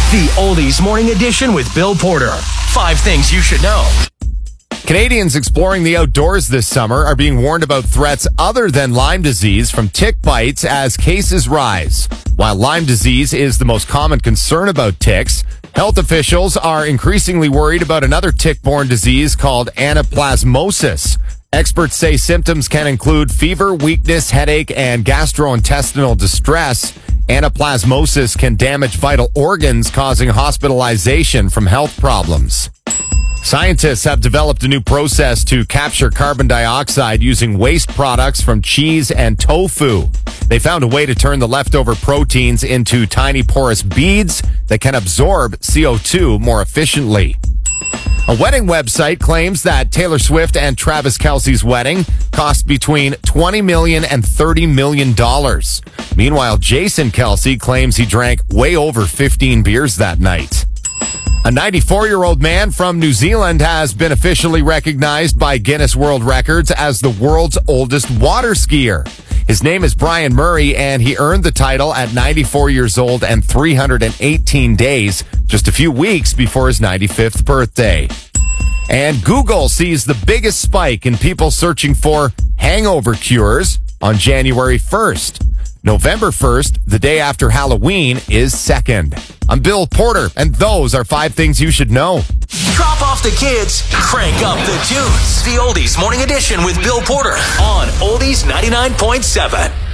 The Oldies Morning Edition with Bill Porter. 5 things you should know. Canadians exploring the outdoors this summer are being warned about threats other than Lyme disease from tick bites as cases rise. While Lyme disease is the most common concern about ticks, health officials are increasingly worried about another tick-borne disease called anaplasmosis. Experts say symptoms can include fever, weakness, headache, and gastrointestinal distress. Anaplasmosis can damage vital organs, causing hospitalization from health problems. Scientists have developed a new process to capture carbon dioxide using waste products from cheese and tofu. They found a way to turn the leftover proteins into tiny porous beads that can absorb CO2 more efficiently. A wedding website claims that Taylor Swift and Travis Kelce's wedding cost between $20 million and $30 million. Meanwhile, Jason Kelce claims he drank way over 15 beers that night. A 94-year-old man from New Zealand has been officially recognized by Guinness World Records as the world's oldest water skier. His name is Brian Murray, and he earned the title at 94 years old and 318 days, just a few weeks before his 95th birthday. And Google sees the biggest spike in people searching for hangover cures on January 1st. November 1st, the day after Halloween, is second. I'm Bill Porter, and those are 5 things you should know. Drop off the kids, crank up the tunes. The Oldies Morning Edition with Bill Porter on Oldies 99.7.